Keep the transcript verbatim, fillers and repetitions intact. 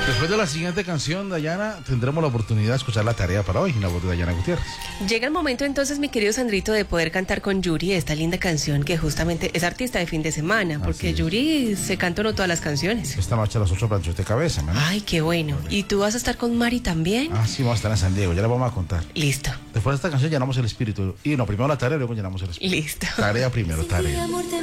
Después de la siguiente canción, Dayana, tendremos la oportunidad de escuchar la tarea para hoy en la voz de Dayana Gutiérrez. Llega el momento entonces, mi querido Sandrito, de poder cantar con Yuri esta linda canción que justamente es artista de fin de semana, porque Así es. Yuri se cantó no todas las canciones. Esta noche a las ocho planchos de cabeza, ¿no? Ay, qué bueno. ¿Y tú vas a estar con Mari también? Ah, sí, vamos a estar en San Diego, ya le vamos a contar. Listo, Después de esta canción llenamos el espíritu. Y no, primero la tarea, luego llenamos el espíritu. listo. Tarea primero, tarea.